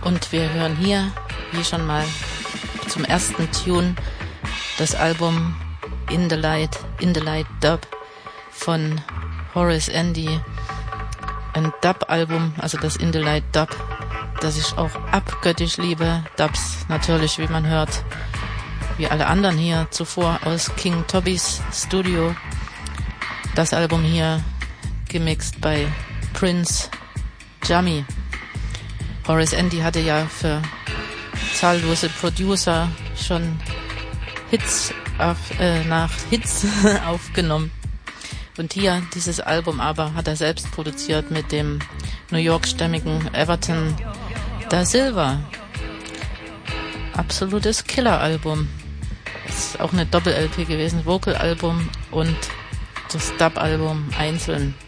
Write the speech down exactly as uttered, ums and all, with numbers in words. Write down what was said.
Und wir hören hier, wie schon mal zum ersten Tune, das Album In the Light, In the Light Dub von Horace Andy. Ein Dub-Album, also das In the Light Dub, das ich auch abgöttisch liebe. Dubs natürlich, wie man hört, wie alle anderen hier zuvor aus King Tobbys Studio. Das Album hier gemixt bei Prince Jammy. Horace Andy hatte ja für zahllose Producer schon Hits auf, äh, nach Hits aufgenommen. Und hier, dieses Album aber, hat er selbst produziert mit dem New York-stämmigen Everton da Silva. Absolutes Killer-Album. Ist auch eine Doppel-L P gewesen, Vocal-Album und das Dub-Album einzeln.